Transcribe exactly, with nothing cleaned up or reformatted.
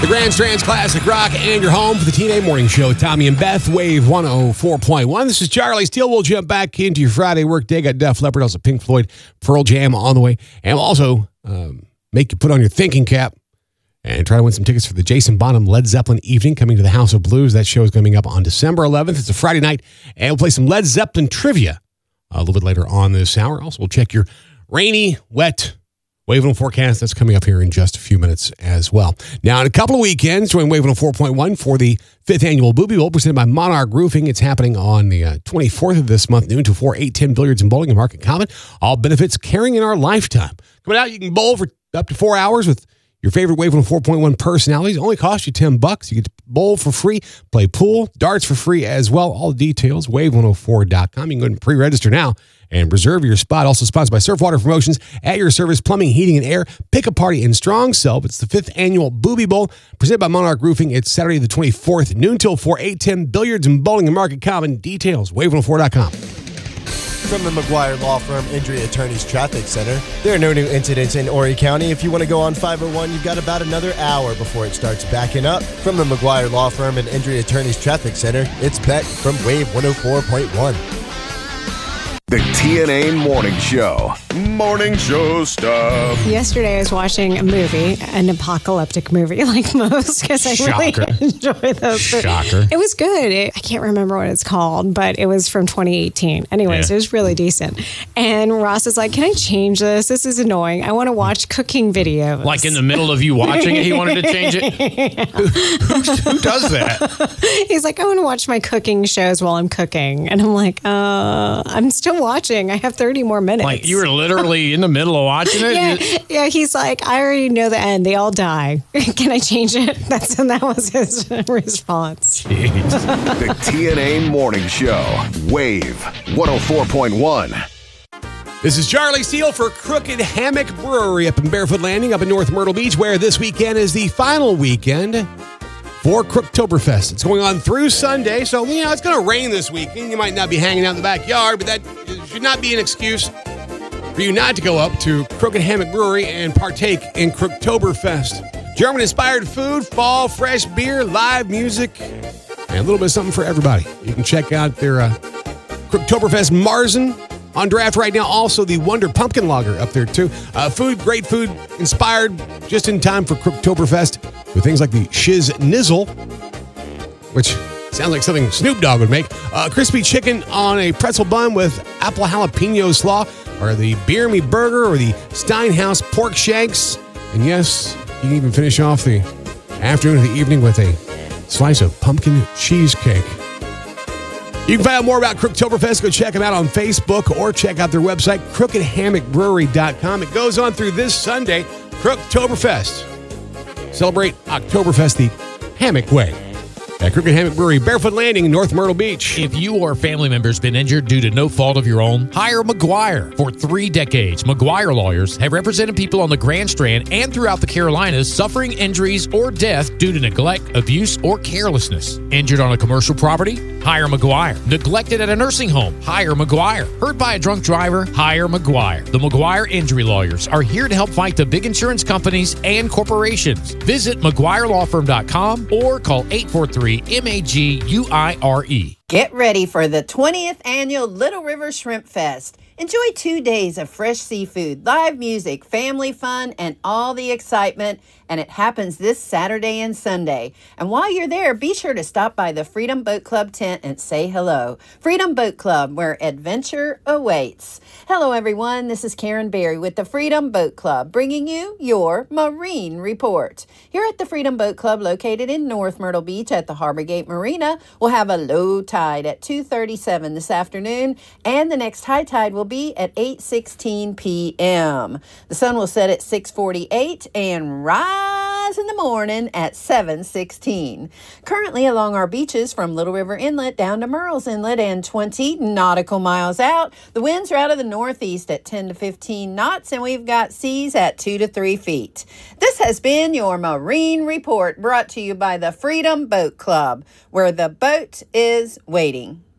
The Grand Strands Classic Rock and your home for the T N A Morning Show with Tommy and Beth, Wave one oh four point one. This is Charlie Steele. We'll jump back into your Friday work day. Got Def Leppard, also Pink Floyd, Pearl Jam on the way. And we'll also um, make you put on your thinking cap and try to win some tickets for the Jason Bonham Led Zeppelin evening coming to the House of Blues. That show is coming up on December eleventh. It's a Friday night. And we'll play some Led Zeppelin trivia a little bit later on this hour. Also, we'll check your rainy, wet, Wave one oh forecast, that's coming up here in just a few minutes as well. Now, in a couple of weekends, join Wave one oh four point one for the fifth annual Booby Bowl presented by Monarch Roofing. It's happening on the uh, twenty-fourth of this month, noon to four, eight ten Billiards and Bowling in Market Common. All benefits carrying in our lifetime. Coming out, you can bowl for up to four hours with your favorite Wave one oh four point one personalities. It only costs you ten bucks. You get to bowl for free, play pool, darts for free as well. All the details, wave one oh four dot com. You can go ahead and pre-register now and reserve your spot. Also sponsored by Surfwater Promotions, at your service, plumbing, heating, and air. Pick a party in Strong Self. It's the fifth annual Booby Bowl presented by Monarch Roofing. It's Saturday the twenty-fourth, noon till four, eight ten Billiards and Bowling in Market Common. Details, wave one oh four dot com. From the McGuire Law Firm Injury Attorneys Traffic Center, there are no new incidents in Horry County. If you want to go on five oh one, you've got about another hour before it starts backing up. From the McGuire Law Firm and Injury Attorneys Traffic Center, it's Beck from Wave one oh four point one. The T N A Morning Show. Morning show stuff. Yesterday I was watching a movie, an apocalyptic movie like most, because I Shocker. really enjoy those. Shocker. It was good. It, I can't remember what it's called, but it was from twenty eighteen. Anyways, Yeah. it was really decent. And Ross is like, can I change this? This is annoying. I want to watch cooking videos. Like in the middle of you watching it, he wanted to change it? who, who, who does that? He's like, I want to watch my cooking shows while I'm cooking. And I'm like, uh, I'm still watching. I have thirty more minutes. Like you were literally in the middle of watching it? Yeah, yeah, he's like, I already know the end. They all die. Can I change it? That's and that was his response. The T N A Morning Show. Wave one oh four point one. This is Charlie Steele for Crooked Hammock Brewery up in Barefoot Landing up in North Myrtle Beach, where this weekend is the final weekend for Crooktoberfest. It's going on through Sunday, so, you know, it's going to rain this weekend. You might not be hanging out in the backyard, but that should not be an excuse for you not to go up to Crooked Hammock Brewery and partake in Crooktoberfest. German-inspired food, fall, fresh beer, live music, and a little bit of something for everybody. You can check out their uh, Crooktoberfest Marzen on draft right now. Also, the Wonder Pumpkin Lager up there, too. Uh, food, great food, inspired just in time for Crooktoberfest with things like the Shiz Nizzle, which sounds like something Snoop Dogg would make. Uh, crispy chicken on a pretzel bun with apple jalapeno slaw, or the Beer Me Burger, or the Steinhaus pork shanks. And yes, you can even finish off the afternoon or the evening with a slice of pumpkin cheesecake. You can find out more about Crooktoberfest. Go check them out on Facebook or check out their website, crooked hammock brewery dot com. It goes on through this Sunday, Crooktoberfest. Celebrate Oktoberfest the Hammock way at Crooked Hammock Brewery, Barefoot Landing, North Myrtle Beach. If you or a family member has been injured due to no fault of your own, hire McGuire. For three decades, McGuire lawyers have represented people on the Grand Strand and throughout the Carolinas suffering injuries or death due to neglect, abuse, or carelessness. Injured on a commercial property? Hire McGuire. Neglected at a nursing home? Hire McGuire. Hurt by a drunk driver? Hire McGuire. The McGuire Injury Lawyers are here to help fight the big insurance companies and corporations. Visit McGuire Law Firm dot com or call eight four three M A G U I R E. Get ready for the twentieth Annual Little River Shrimp Fest. Enjoy two days of fresh seafood, live music, family fun, and all the excitement. And it happens this Saturday and Sunday. And while you're there, be sure to stop by the Freedom Boat Club tent and say hello. Freedom Boat Club, where adventure awaits. Hello, everyone. This is Karen Berry with the Freedom Boat Club, bringing you your Marine Report. Here at the Freedom Boat Club, located in North Myrtle Beach at the Harbor Gate Marina, we'll have a low tide at two thirty-seven this afternoon, and the next high tide will be at eight sixteen p.m. The sun will set at six forty-eight and rise in the morning at seven sixteen. Currently along our beaches from Little River Inlet down to Murrells Inlet and twenty nautical miles out, the winds are out of the northeast at ten to fifteen knots, and we've got seas at two to three feet. This has been your Marine Report, brought to you by the Freedom Boat Club, where the boat is waiting.